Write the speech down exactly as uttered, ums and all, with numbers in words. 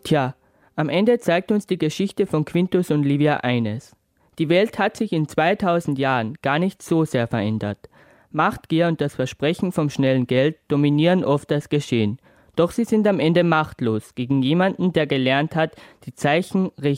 Tja, am Ende zeigt uns die Geschichte von Quintus und Livia eines. Die Welt hat sich in zweitausend Jahren gar nicht so sehr verändert. Machtgier und das Versprechen vom schnellen Geld dominieren oft das Geschehen. Doch sie sind am Ende machtlos gegen jemanden, der gelernt hat, die Zeichen richtig